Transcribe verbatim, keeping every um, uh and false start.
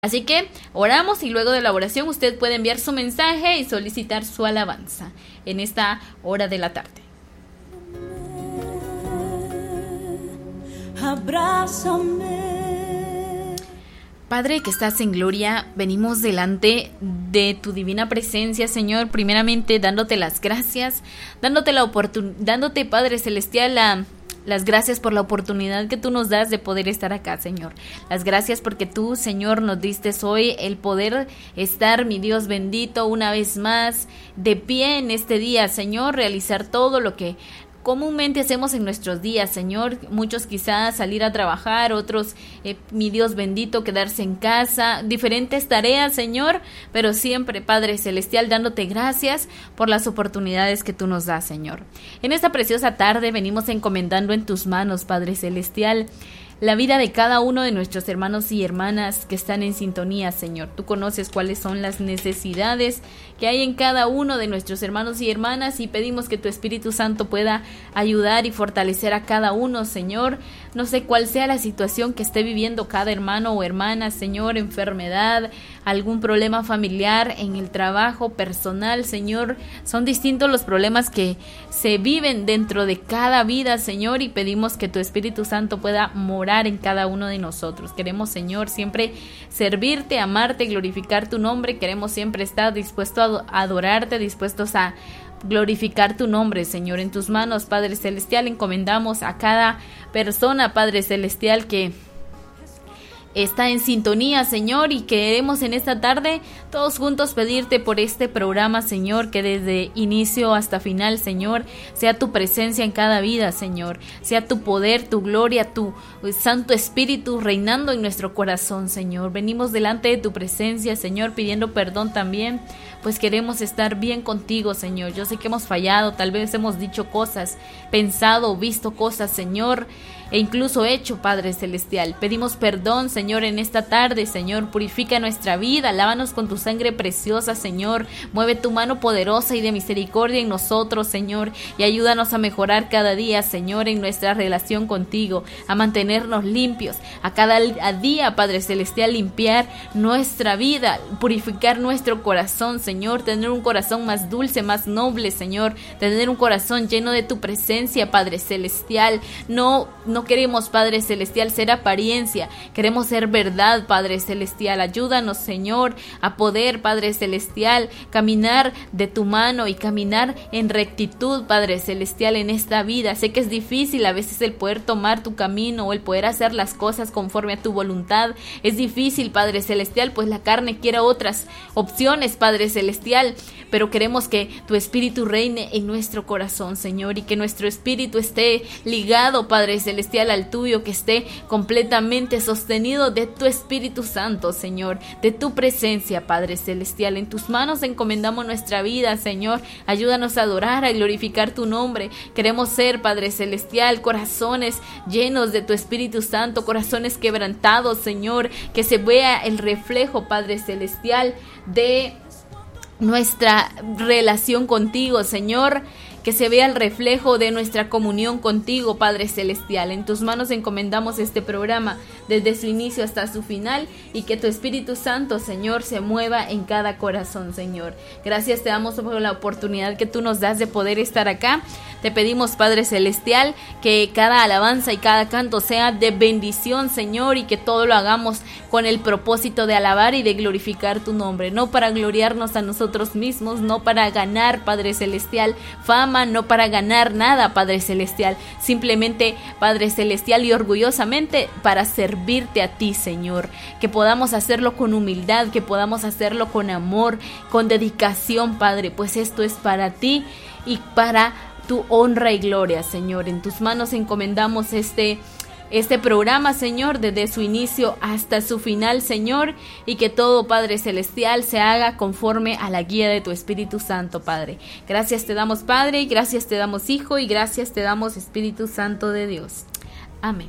Así que oramos y luego de la oración usted puede enviar su mensaje y solicitar su alabanza en esta hora de la tarde. Abrázame. Padre que estás en gloria, venimos delante de tu divina presencia, Señor, primeramente dándote las gracias, dándote la oportunidad, dándote, Padre Celestial, la Las gracias por la oportunidad que tú nos das de poder estar acá, Señor. Las gracias porque tú, Señor, nos diste hoy el poder estar, mi Dios bendito, una vez más de pie en este día, Señor, realizar todo lo que comúnmente hacemos en nuestros días, Señor. Muchos quizás salir a trabajar, otros, eh, mi Dios bendito, quedarse en casa, diferentes tareas, Señor, pero siempre, Padre Celestial, dándote gracias por las oportunidades que tú nos das, Señor. En esta preciosa tarde venimos encomendando en tus manos, Padre Celestial, la vida de cada uno de nuestros hermanos y hermanas que están en sintonía, Señor. Tú conoces cuáles son las necesidades que hay en cada uno de nuestros hermanos y hermanas y pedimos que tu Espíritu Santo pueda ayudar y fortalecer a cada uno, Señor. No sé cuál sea la situación que esté viviendo cada hermano o hermana, Señor, enfermedad, algún problema familiar, en el trabajo, personal, Señor. Son distintos los problemas que se viven dentro de cada vida, Señor, y pedimos que tu Espíritu Santo pueda morar en cada uno de nosotros. Queremos, Señor, siempre servirte, amarte, glorificar tu nombre. Queremos siempre estar dispuestos a adorarte, dispuestos a glorificar tu nombre, Señor. En tus manos, Padre Celestial, encomendamos a cada persona, Padre Celestial, que está en sintonía, Señor, y queremos en esta tarde todos juntos pedirte por este programa, Señor, que desde inicio hasta final, Señor, sea tu presencia en cada vida, Señor, sea tu poder, tu gloria, tu Santo Espíritu reinando en nuestro corazón, Señor. Venimos delante de tu presencia, Señor, pidiendo perdón también, pues queremos estar bien contigo, Señor. Yo sé que hemos fallado, tal vez hemos dicho cosas, pensado, visto cosas, Señor, e incluso hecho, Padre Celestial. Pedimos perdón, Señor, en esta tarde, Señor. Purifica nuestra vida, lávanos con tu sangre preciosa, Señor. Mueve tu mano poderosa y de misericordia en nosotros, Señor, y ayúdanos a mejorar cada día, Señor, en nuestra relación contigo, a mantenernos limpios, a cada día, Padre Celestial, limpiar nuestra vida, purificar nuestro corazón, Señor, tener un corazón más dulce, más noble, Señor, tener un corazón lleno de tu presencia, Padre Celestial. No, no No queremos, Padre Celestial, ser apariencia, queremos ser verdad, Padre Celestial. Ayúdanos, Señor, a poder, Padre Celestial, caminar de tu mano y caminar en rectitud, Padre Celestial, en esta vida. Sé que es difícil a veces el poder tomar tu camino o el poder hacer las cosas conforme a tu voluntad. Es difícil, Padre Celestial, pues la carne quiere otras opciones, Padre Celestial, pero queremos que tu Espíritu reine en nuestro corazón, Señor, y que nuestro espíritu esté ligado, Padre Celestial, al tuyo, que esté completamente sostenido de tu Espíritu Santo, Señor, de tu presencia, Padre Celestial. En tus manos encomendamos nuestra vida, Señor. Ayúdanos a adorar, a glorificar tu nombre. Queremos ser, Padre Celestial, corazones llenos de tu Espíritu Santo, corazones quebrantados, Señor, que se vea el reflejo, Padre Celestial, de nuestra relación contigo, Señor, que se vea el reflejo de nuestra comunión contigo, Padre Celestial. En tus manos encomendamos este programa desde su inicio hasta su final, y que tu Espíritu Santo, Señor, se mueva en cada corazón, Señor. Gracias te damos por la oportunidad que tú nos das de poder estar acá. Te pedimos, Padre Celestial, que cada alabanza y cada canto sea de bendición, Señor, y que todo lo hagamos con el propósito de alabar y de glorificar tu nombre, no para gloriarnos a nosotros mismos, no para ganar, Padre Celestial, fama, no para ganar nada, Padre Celestial, simplemente, Padre Celestial, y orgullosamente para servirte a ti, Señor. Que podamos hacerlo con humildad, que podamos hacerlo con amor, con dedicación, Padre, pues esto es para ti y para tu honra y gloria, Señor. En tus manos encomendamos este Este programa, Señor, desde su inicio hasta su final, Señor, y que todo, Padre Celestial, se haga conforme a la guía de tu Espíritu Santo, Padre. Gracias te damos, Padre, y gracias te damos, Hijo, y gracias te damos, Espíritu Santo de Dios. Amén.